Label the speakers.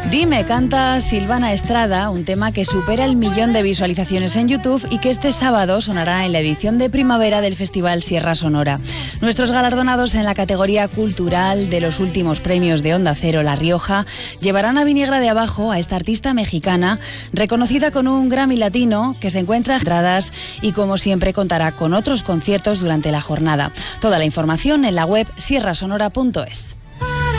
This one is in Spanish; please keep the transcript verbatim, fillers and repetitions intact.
Speaker 1: Dime canta Silvana Estrada, un tema que supera el millón de visualizaciones en YouTube y que este sábado sonará en la edición de primavera del Festival Sierra Sonora. Nuestros galardonados en la categoría cultural de los últimos premios de Onda Cero La Rioja llevarán a Viniegra de Abajo a esta artista mexicana, reconocida con un Grammy Latino, que se encuentra en entradas y como siempre contará con otros conciertos durante la jornada. Toda la información en la web sierra sonora punto es.